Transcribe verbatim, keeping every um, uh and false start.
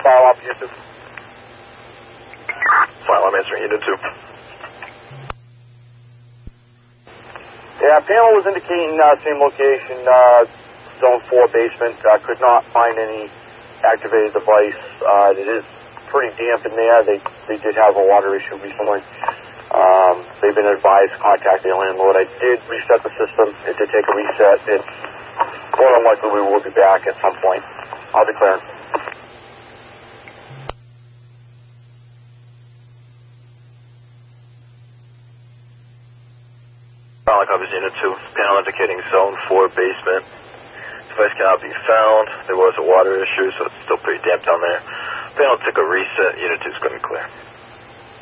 File up, Unit two. File, I'm answering Unit two. Yeah, panel was indicating uh, same location, uh, zone four basement. Uh, could not find any activated device. Uh, it is pretty damp in there. They they did have a water issue recently. Um, they've been advised to contact their landlord. I did reset the system. It did take a reset. It's more than likely we will be back at some point. I'll declare. File covers Unit two. Panel indicating Zone four basement. Device cannot be found. There was a water issue, so it's still pretty damp down there. Panel took a reset. Unit two is going to be clear.